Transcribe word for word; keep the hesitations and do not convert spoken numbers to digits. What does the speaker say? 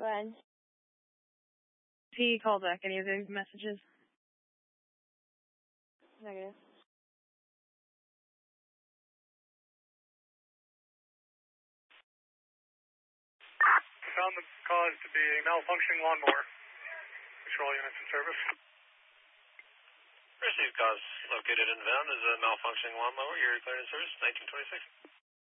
Go ahead. He called back any of the messages? Negative. Found the cause to be a malfunctioning lawnmower. Control units in service. Received cause located and found as a malfunctioning lawnmower. You're cleared in service, nineteen twenty-six.